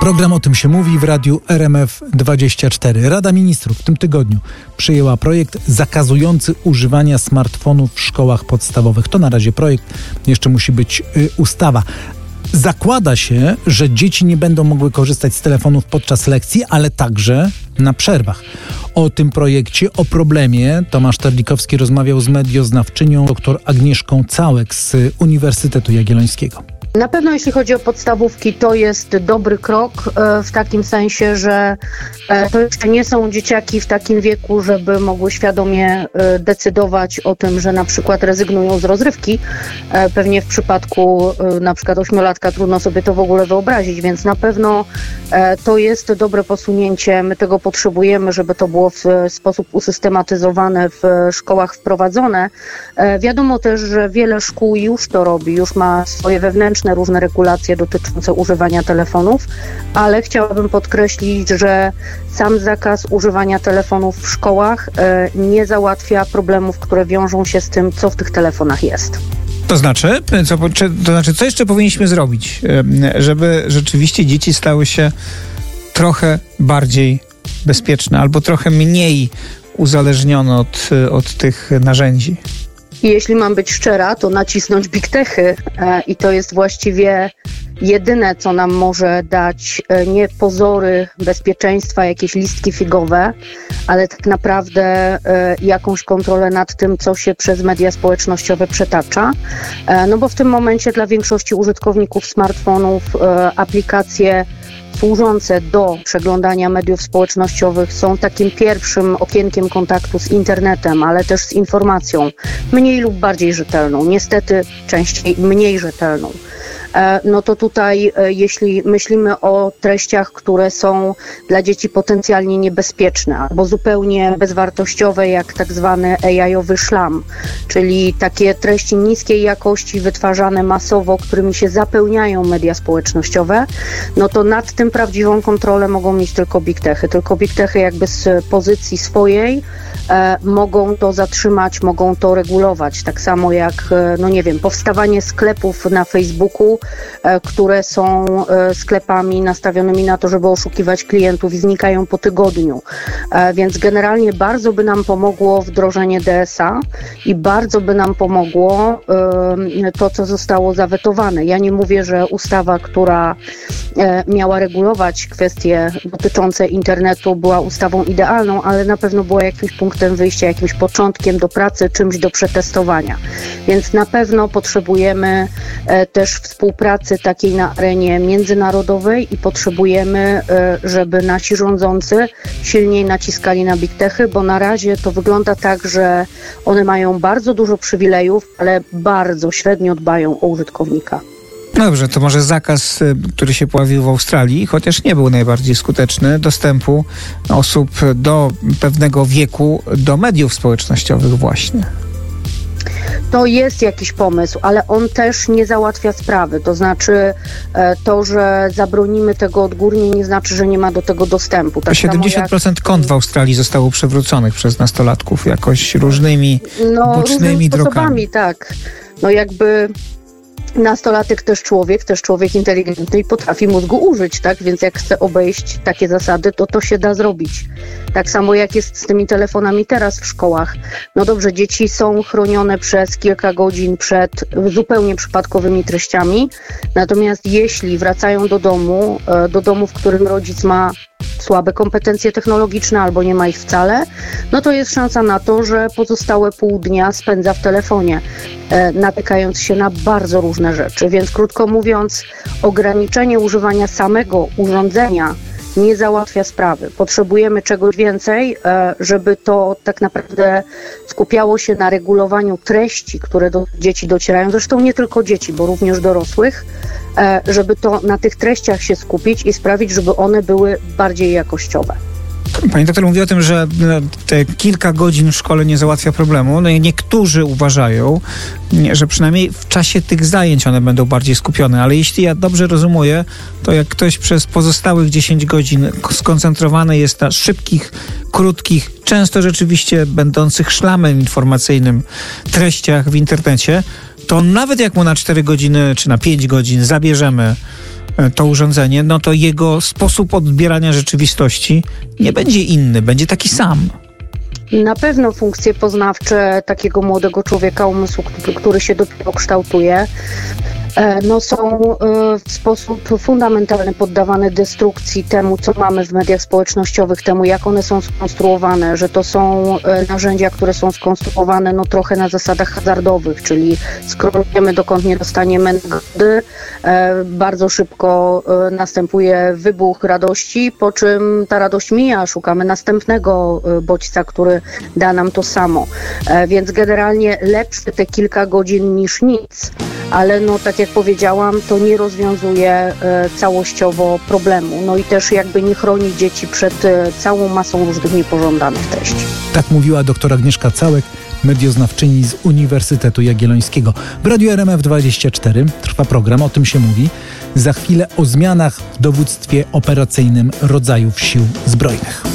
Program O tym się mówi w radiu RMF24. Rada Ministrów w tym tygodniu przyjęła projekt zakazujący używania smartfonów w szkołach podstawowych. To na razie projekt, jeszcze musi być ustawa. Zakłada się, że dzieci nie będą mogły korzystać z telefonów podczas lekcji, ale także na przerwach. O tym projekcie, o problemie Tomasz Terlikowski rozmawiał z medioznawczynią dr Agnieszką Całek z Uniwersytetu Jagiellońskiego. Na pewno jeśli chodzi o podstawówki, to jest dobry krok w takim sensie, że to jeszcze nie są dzieciaki w takim wieku, żeby mogły świadomie decydować o tym, że na przykład rezygnują z rozrywki. Pewnie w przypadku na przykład 8-latka trudno sobie to w ogóle wyobrazić, więc na pewno to jest dobre posunięcie. My tego potrzebujemy, żeby to było w sposób usystematyzowany w szkołach wprowadzone. Wiadomo też, że wiele szkół już to robi, już ma swoje wewnętrzne różne regulacje dotyczące używania telefonów, ale chciałabym podkreślić, że sam zakaz używania telefonów w szkołach nie załatwia problemów, które wiążą się z tym, co w tych telefonach jest. To znaczy, co jeszcze powinniśmy zrobić, żeby rzeczywiście dzieci stały się trochę bardziej bezpieczne albo trochę mniej uzależnione od tych narzędzi? Jeśli mam być szczera, to nacisnąć big techy i to jest właściwie jedyne, co nam może dać nie pozory bezpieczeństwa, jakieś listki figowe, ale tak naprawdę jakąś kontrolę nad tym, co się przez media społecznościowe przetacza. No bo w tym momencie dla większości użytkowników smartfonów aplikacje służące do przeglądania mediów społecznościowych są takim pierwszym okienkiem kontaktu z internetem, ale też z informacją mniej lub bardziej rzetelną, niestety częściej mniej rzetelną. No to tutaj, jeśli myślimy o treściach, które są dla dzieci potencjalnie niebezpieczne albo zupełnie bezwartościowe, jak tak zwany AI-owy szlam, czyli takie treści niskiej jakości wytwarzane masowo, którymi się zapełniają media społecznościowe, no to nad tym prawdziwą kontrolę mogą mieć tylko big techy. Tylko big techy jakby z pozycji swojej mogą to zatrzymać, mogą to regulować. Tak samo jak, no nie wiem, powstawanie sklepów na Facebooku, które są sklepami nastawionymi na to, żeby oszukiwać klientów i znikają po tygodniu. Więc generalnie bardzo by nam pomogło wdrożenie DSA i bardzo by nam pomogło to, co zostało zawetowane. Ja nie mówię, że ustawa, która miała regulować kwestie dotyczące internetu, była ustawą idealną, ale na pewno była jakimś punktem wyjścia, jakimś początkiem do pracy, czymś do przetestowania. Więc na pewno potrzebujemy też współpracy takiej na arenie międzynarodowej i potrzebujemy, żeby nasi rządzący silniej naciskali na big techy, bo na razie to wygląda tak, że one mają bardzo dużo przywilejów, ale bardzo średnio dbają o użytkownika. Dobrze, to może zakaz, który się pojawił w Australii, chociaż nie był najbardziej skuteczny, dostępu osób do pewnego wieku do mediów społecznościowych właśnie. To jest jakiś pomysł, ale on też nie załatwia sprawy. To znaczy to, że zabronimy tego odgórnie, nie znaczy, że nie ma do tego dostępu. Tak 70% kont w Australii zostało przywróconych przez nastolatków jakoś różnymi bocznymi drogami. Tak. No jakby nastolatek też człowiek inteligentny i potrafi mózgu użyć, tak? Więc jak chce obejść takie zasady, to się da zrobić. Tak samo jak jest z tymi telefonami teraz w szkołach. No dobrze, dzieci są chronione przez kilka godzin przed zupełnie przypadkowymi treściami, natomiast jeśli wracają do domu, w którym rodzic ma słabe kompetencje technologiczne albo nie ma ich wcale, no to jest szansa na to, że pozostałe pół dnia spędza w telefonie, natykając się na bardzo różne rzeczy. Więc krótko mówiąc, ograniczenie używania samego urządzenia nie załatwia sprawy. Potrzebujemy czegoś więcej, żeby to tak naprawdę skupiało się na regulowaniu treści, które do dzieci docierają. Zresztą nie tylko dzieci, bo również dorosłych, żeby to na tych treściach się skupić i sprawić, żeby one były bardziej jakościowe. Pani doktor mówi o tym, że te kilka godzin w szkole nie załatwia problemu. No i niektórzy uważają, że przynajmniej w czasie tych zajęć one będą bardziej skupione. Ale jeśli ja dobrze rozumuję, to jak ktoś przez pozostałych 10 godzin skoncentrowany jest na szybkich, krótkich, często rzeczywiście będących szlamem informacyjnym treściach w internecie, to nawet jak mu na 4 godziny czy na 5 godzin zabierzemy to urządzenie, no to jego sposób odbierania rzeczywistości nie będzie inny, będzie taki sam. Na pewno funkcje poznawcze takiego młodego człowieka, umysłu, który się dopiero kształtuje, są w sposób fundamentalny poddawane destrukcji temu, co mamy w mediach społecznościowych, temu, jak one są skonstruowane, że to są narzędzia, które są skonstruowane trochę na zasadach hazardowych, czyli skrolujemy, dokąd nie dostaniemy nagody, bardzo szybko następuje wybuch radości, po czym ta radość mija, szukamy następnego bodźca, który da nam to samo. Więc generalnie lepsze te kilka godzin niż nic, ale tak jak powiedziałam, to nie rozwiązuje całościowo problemu. I też jakby nie chroni dzieci przed całą masą różnych niepożądanych treści. Tak mówiła dr Agnieszka Całek, medioznawczyni z Uniwersytetu Jagiellońskiego. W Radiu RMF24 trwa program O tym się mówi. Za chwilę o zmianach w dowództwie operacyjnym rodzajów sił zbrojnych.